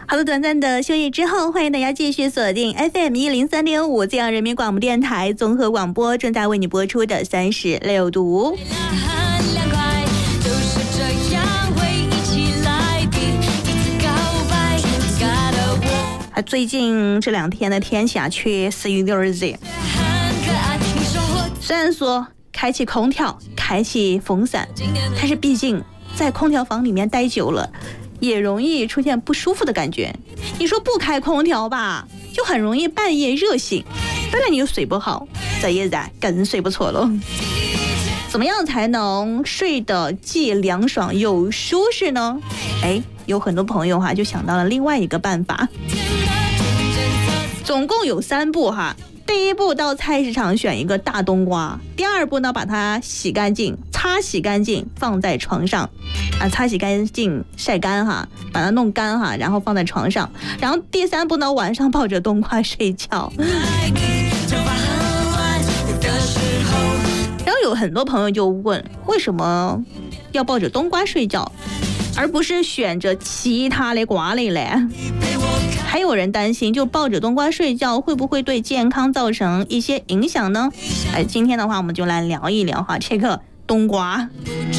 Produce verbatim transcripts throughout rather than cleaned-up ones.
好的，短暂的休息之后，欢迎大家继续锁定 F M 一零三点五这样人民广播电台综合广播，正在为你播出的三十六度。啊，最近这两天的天气啊，确实有点热。虽然说开启空调、开启风扇，但是毕竟在空调房里面待久了，也容易出现不舒服的感觉。你说不开空调吧，就很容易半夜热醒，本来你就睡不好，这一来更睡不着了。怎么样才能睡得既凉爽又舒适呢？哎，有很多朋友哈就想到了另外一个办法。总共有三步哈。第一步，到菜市场选一个大冬瓜。第二步呢，把它洗干净，擦洗干净，放在床上，啊，擦洗干净，晒干哈，把它弄干哈，然后放在床上。然后第三步呢，晚上抱着冬瓜睡觉。然后有很多朋友就问，为什么要抱着冬瓜睡觉，而不是选择其他的瓜类嘞？还有人担心，就抱着冬瓜睡觉会不会对健康造成一些影响呢？哎，今天的话我们就来聊一聊哈，这个冬瓜。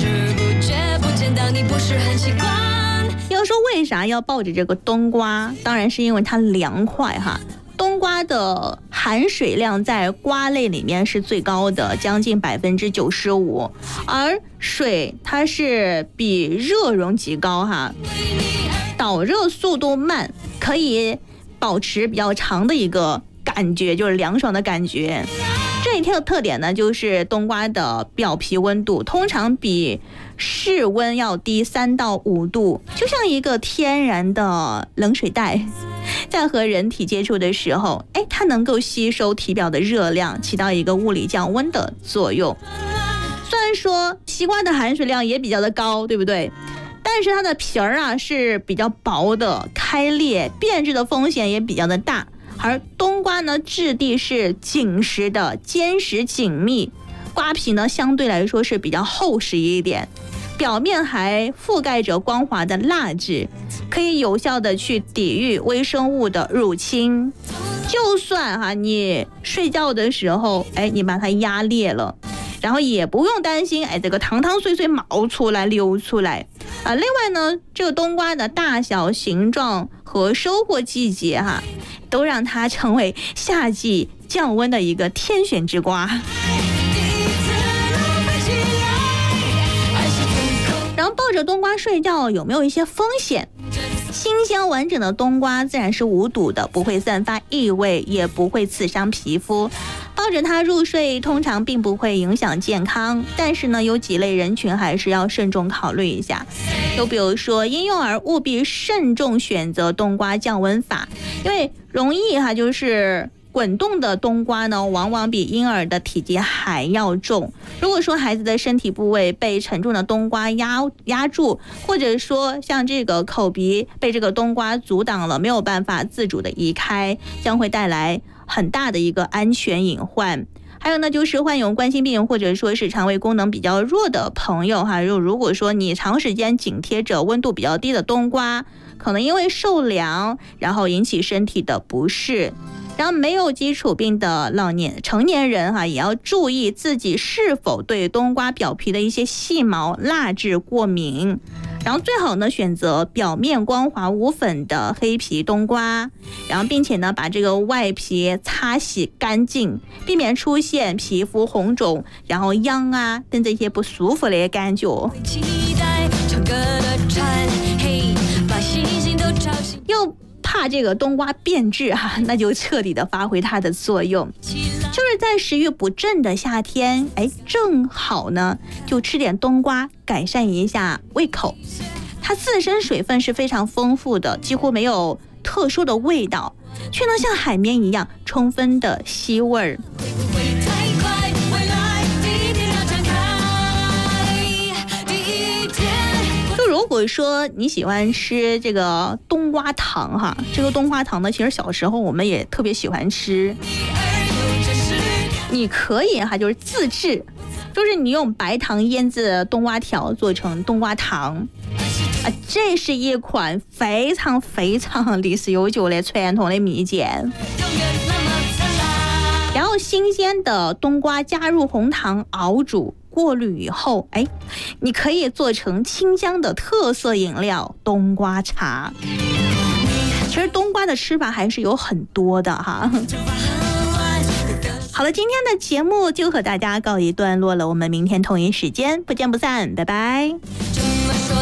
要说为啥要抱着这个冬瓜，当然是因为它凉快哈。冬瓜的含水量在瓜类里面是最高的，将近百分之九十五，而水它是比热容极高哈，导热速度慢，可以保持比较长的一个感觉，就是凉爽的感觉。这一天的特点呢，就是冬瓜的表皮温度通常比室温要低三到五度，就像一个天然的冷水袋。在和人体接触的时候，哎，它能够吸收体表的热量，起到一个物理降温的作用。虽然说西瓜的含水量也比较的高，对不对？但是它的皮儿啊是比较薄的，开裂变质的风险也比较的大。而冬瓜呢，质地是紧实的，坚实紧密，瓜皮呢相对来说是比较厚实一点，表面还覆盖着光滑的蜡质，可以有效的去抵御微生物的入侵。就算哈你睡觉的时候，哎，你把它压裂了，然后也不用担心，哎，这个汤汤水水冒出来流出来啊。另外呢，这个冬瓜的大小、形状和收获季节哈，都让它成为夏季降温的一个天选之瓜。然后抱着冬瓜睡觉有没有一些风险？新鲜完整的冬瓜自然是无毒的，不会散发异味，也不会刺伤皮肤。抱着它入睡通常并不会影响健康，但是呢，有几类人群还是要慎重考虑一下。就比如说婴幼儿务必慎重选择冬瓜降温法，因为容易哈就是滚动的冬瓜呢，往往比婴儿的体积还要重。如果说孩子的身体部位被沉重的冬瓜压压住，或者说像这个口鼻被这个冬瓜阻挡了，没有办法自主的移开，将会带来很大的一个安全隐患。还有呢，就是患有冠心病或者说是肠胃功能比较弱的朋友哈，如果说你长时间紧贴着温度比较低的冬瓜，可能因为受凉，然后引起身体的不适。然后没有基础病的老年成年人哈，也要注意自己是否对冬瓜表皮的一些细毛、蜡质过敏。然后最好呢选择表面光滑无粉的黑皮冬瓜，然后并且呢把这个外皮擦洗干净，避免出现皮肤红肿，然后痒啊等这些不舒服的感觉。又怕这个冬瓜变质哈、啊，那就彻底的发挥它的作用。就是在食欲不振的夏天，哎，正好呢就吃点冬瓜，改善一下胃口。它自身水分是非常丰富的，几乎没有特殊的味道，却能像海绵一样充分的吸味儿。如果说你喜欢吃这个冬瓜糖哈，这个冬瓜糖呢，其实小时候我们也特别喜欢吃。你可以哈，就是自制，就是你用白糖腌制冬瓜条做成冬瓜糖， 啊，这是一款非常非常历史悠久的传统的蜜饯。然后新鲜的冬瓜加入红糖熬煮过滤以后，哎，你可以做成清江的特色饮料冬瓜茶。其实冬瓜的吃法还是有很多的哈。好了，今天的节目就和大家告一段落了，我们明天同一时间不见不散，拜拜。